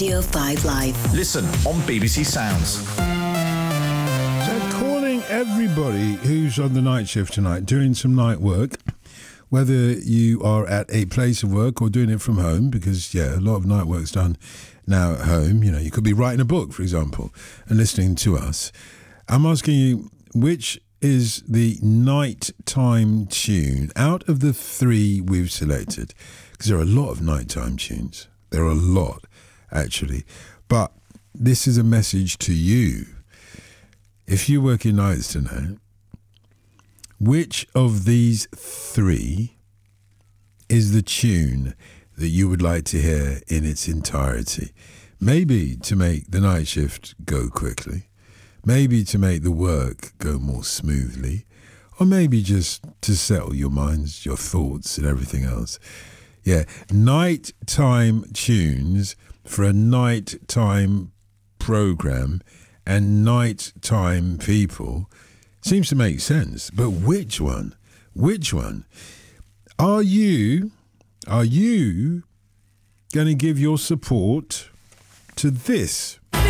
Radio 5 Live. Listen on BBC Sounds. So calling everybody who's on the night shift tonight, doing some night work, whether you are at a place of work or doing it from home, because, a lot of night work's done now at home. You know, you could be writing a book, for example, and listening to us. I'm asking you, which is the nighttime tune out of the three we've selected? Because there are a lot of nighttime tunes. There are a lot, actually. But this is a message to you. If you're working nights tonight, which of these three is the tune that you would like to hear in its entirety? Maybe to make the night shift go quickly, maybe to make the work go more smoothly, or maybe just to settle your minds, your thoughts and everything else. Nighttime tunes for a nighttime program and nighttime people seems to make sense. But which one? Which one? Are you going to give your support to this?